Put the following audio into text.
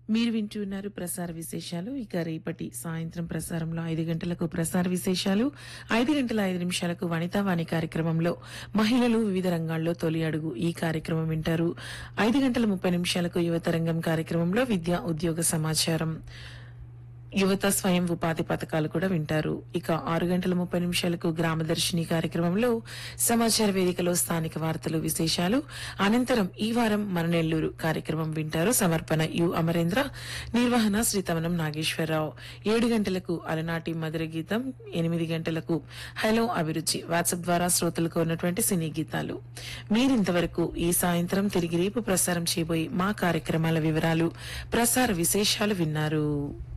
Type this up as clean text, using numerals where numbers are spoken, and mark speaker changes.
Speaker 1: మీరు వింటున్నారు ప్రసార విశేషాలు. ఇక రేపటి సాయంత్రం ప్రసారంలో 5 గంటలకు ప్రసార విశేషాలు, 5 గంటల 5 నిమిషాలకు వనితావాణి కార్యక్రమంలో మహిళలు వివిధ రంగాల్లో తొలి అడుగు ఈ కార్యక్రమం వింటారు. 5 గంటల 30 నిమిషాలకు యువతరంగం కార్యక్రమంలో విద్యా ఉద్యోగ సమాచారం, యువత స్వయం ఉపాధి పథకాలు కూడా వింటారు. ఇక 6 గంటల 30 నిమిషాలకు గ్రామదర్శిని కార్యక్రమంలో సమాచార వేదికలో స్థానిక వార్తలు విశేషాలు, అనంతరం ఈ వారం మన నెల్లూరు కార్యక్రమం వింటారు. సమర్పణ యు అమరేంద్ర, నిర్వహణ శ్రీ తమనం నాగేశ్వరరావు. 7 గంటలకు అలనాటి మధుర గీతం, 8 గంటలకు హలో అభిరుచి వాట్సాప్ ద్వారా శ్రోతలకు ఉన్నటువంటి సినీ గీతాలు. మీరింతవరకు ఈ సాయంత్రం తిరిగి రేపు ప్రసారం చేయబోయే మా కార్యక్రమాల వివరాలు, ప్రసార విశేషాలు విన్నారు.